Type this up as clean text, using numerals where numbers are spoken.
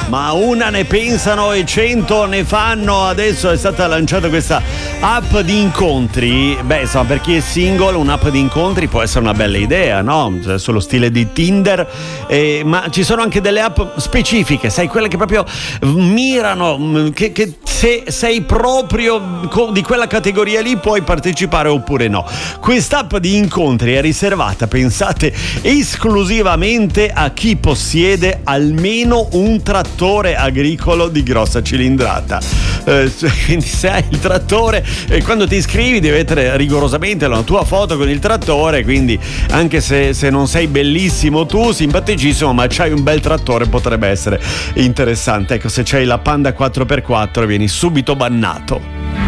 ma una ne pensano e 100 ne fanno. Adesso è stata lanciata questa app di incontri. Beh, insomma, per chi è single un'app di incontri può essere una bella idea, no? Cioè, sullo stile di Tinder, ma ci sono anche delle app specifiche, sai, quelle che proprio mirano, che se sei proprio di quella categoria lì puoi partecipare oppure no. Quest'app di incontri è riservata, pensate, esclusivamente a chi possiede almeno un trattore agricolo di grossa cilindrata. Quindi se hai il trattore, quando ti iscrivi devi mettere rigorosamente la tua foto con il trattore, quindi anche se non sei bellissimo tu, simpaticissimo, ma c'hai un bel trattore, potrebbe essere interessante. Ecco, se c'hai la Panda 4x4 vieni subito bannato.